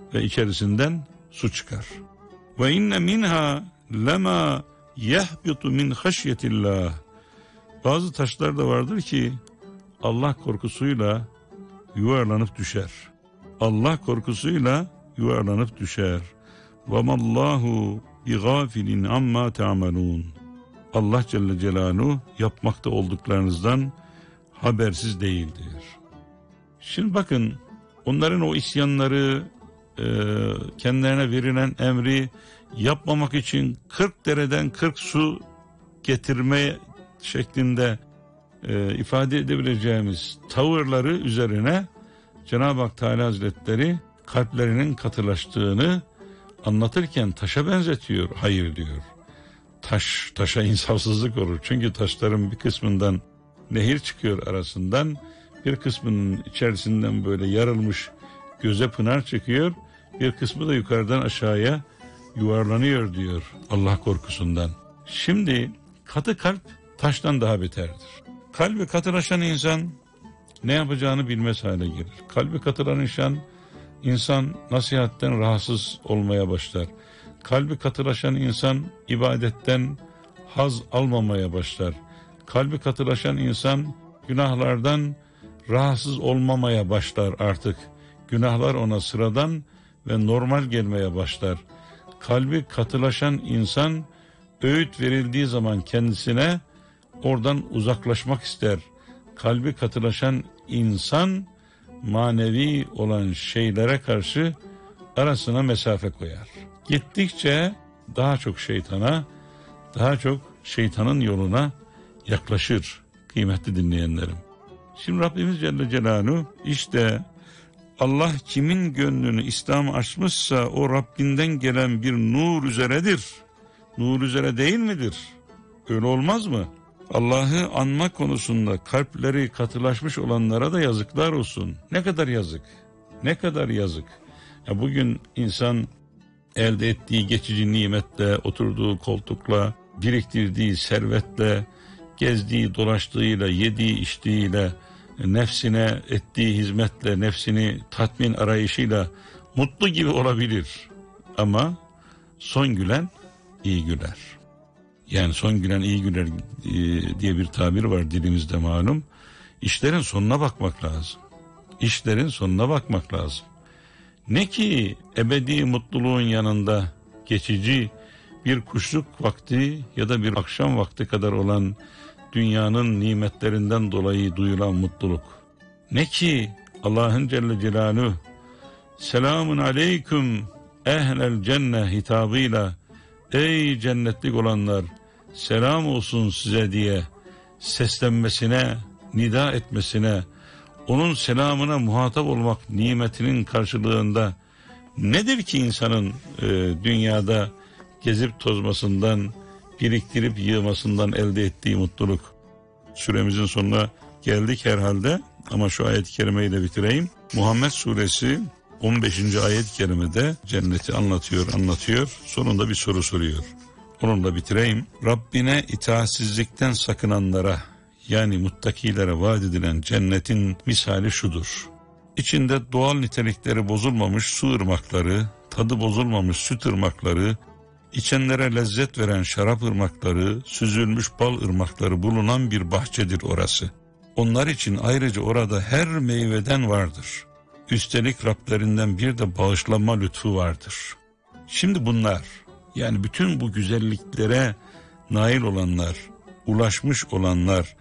ve içerisinden su çıkar. Ve inne minha lema yehbitu min haşyetillah. Bazı taşlar da vardır ki Allah korkusuyla yuvarlanıp düşer. Allah korkusuyla yuvarlanıp düşer. وَمَاللّٰهُ بِغَافِلٍ عَمَّا تَعْمَلُونَ. Allah Celle Celaluhu yapmakta olduklarınızdan habersiz değildir. Şimdi bakın, onların o isyanları, kendilerine verilen emri yapmamak için 40 dereden 40 su getirme şeklinde ifade edebileceğimiz tavırları üzerine Cenab-ı Hak Teala Hazretleri kalplerinin katılaştığını anlatırken taşa benzetiyor. Hayır diyor. Taşa insafsızlık olur. Çünkü taşların bir kısmından nehir çıkıyor arasından, bir kısmının içerisinden böyle yarılmış göze pınar çıkıyor, bir kısmı da yukarıdan aşağıya yuvarlanıyor diyor Allah korkusundan. Şimdi katı kalp taştan daha beterdir. Kalbi katılaşan insan ne yapacağını bilmez hale gelir. Kalbi katılaşan insan nasihatten rahatsız olmaya başlar. Kalbi katılaşan insan ibadetten haz almamaya başlar. Kalbi katılaşan insan günahlardan rahatsız olmamaya başlar artık. Günahlar ona sıradan ve normal gelmeye başlar. Kalbi katılaşan insan öğüt verildiği zaman kendisine oradan uzaklaşmak ister. Kalbi katılaşan insan manevi olan şeylere karşı arasına mesafe koyar. Gittikçe daha çok şeytanın yoluna yaklaşır kıymetli dinleyenlerim. Şimdi Rabbimiz Celle Celaluhu işte Allah kimin gönlünü İslam'a açmışsa o Rabbinden gelen bir nur üzeredir. Nur üzere değil midir? Öyle olmaz mı? Allah'ı anma konusunda kalpleri katılaşmış olanlara da yazıklar olsun. Ne kadar yazık. Ne kadar yazık. Ya bugün insan elde ettiği geçici nimetle, oturduğu koltukla, biriktirdiği servetle, gezdiği dolaştığıyla, yediği içtiğiyle, nefsine ettiği hizmetle, nefsini tatmin arayışıyla mutlu gibi olabilir. Ama son gülen iyi güler. Yani son gülen iyi güler diye bir tabir var dilimizde malum. İşlerin sonuna bakmak lazım. İşlerin sonuna bakmak lazım. Ne ki ebedi mutluluğun yanında geçici bir kuşluk vakti ya da bir akşam vakti kadar olan dünyanın nimetlerinden dolayı duyulan mutluluk. Ne ki Allah'ın Celle Celaluhu selamun aleyküm ehlel cennet hitabıyla ey cennetlik olanlar selam olsun size diye seslenmesine, nida etmesine, onun selamına muhatap olmak nimetinin karşılığında nedir ki insanın dünyada gezip tozmasından, biriktirip yığmasından elde ettiği mutluluk? Süremizin sonuna geldik herhalde ama şu ayet-i kerimeyi de bitireyim. Muhammed suresi 15. ayet-i kerimede cenneti anlatıyor. Sonunda bir soru soruyor. Onunla bitireyim. Rabbine itaatsizlikten sakınanlara, yani muttakilere vaat edilen cennetin misali şudur. İçinde doğal nitelikleri bozulmamış su ırmakları, tadı bozulmamış süt ırmakları, içenlere lezzet veren şarap ırmakları, süzülmüş bal ırmakları bulunan bir bahçedir orası. Onlar için ayrıca orada her meyveden vardır. Üstelik Rablerinden bir de bağışlanma lütfu vardır. Şimdi bunlar, yani bütün bu güzelliklere nail olanlar, ulaşmış olanlar,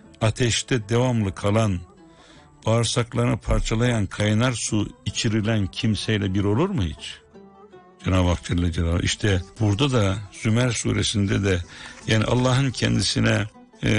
ateşte devamlı kalan, bağırsaklarını parçalayan kaynar su içirilen kimseyle bir olur mu hiç? Cenab-ı Hak Celle Celaluhu işte burada da Zümer suresinde de yani Allah'ın kendisine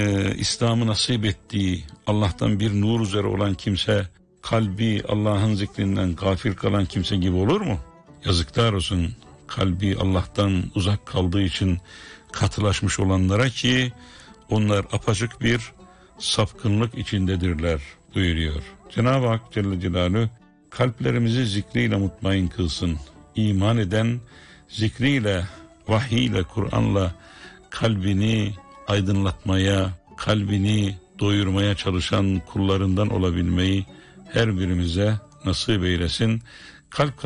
İslam'ı nasip ettiği, Allah'tan bir nur üzere olan kimse, kalbi Allah'ın zikrinden gafil kalan kimse gibi olur mu? Yazıklar olsun kalbi Allah'tan uzak kaldığı için katılaşmış olanlara ki onlar apaçık bir sapkınlık içindedirler buyuruyor. Cenab-ı Hak Celle Celaluhu kalplerimizi zikriyle mutmain kılsın. İman eden zikriyle, vahiyle, Kur'an'la kalbini aydınlatmaya, kalbini doyurmaya çalışan kullarından olabilmeyi her birimize nasip eylesin. Kalp